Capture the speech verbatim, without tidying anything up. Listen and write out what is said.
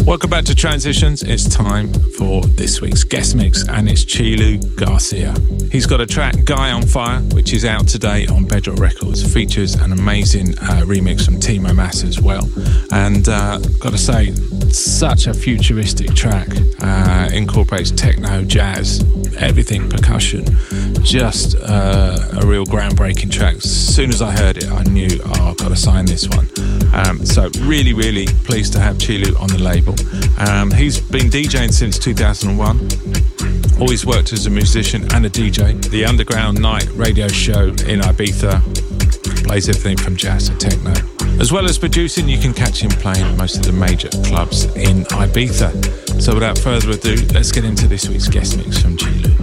Welcome back to Transitions. It's time for this week's guest mix, and it's Chilu Garcia. He's got a track, Guy on Fire, which is out today on Bedrock Records. Features an amazing uh, remix from Timo Maas as well. And uh, got to say, such a futuristic track. Uh, incorporates techno, jazz, everything, percussion. Just uh, a real groundbreaking track. As soon as I heard it, I knew, oh, I've got to sign this one. Um, so really, really pleased to have Chilu on the label. Um, he's been DJing since two thousand one. Always worked as a musician and a D J. The Underground Night radio show in Ibiza. Plays everything from jazz to techno. As well as producing, you can catch him playing most of the major clubs in Ibiza. So without further ado, let's get into this week's guest mix from Chilu.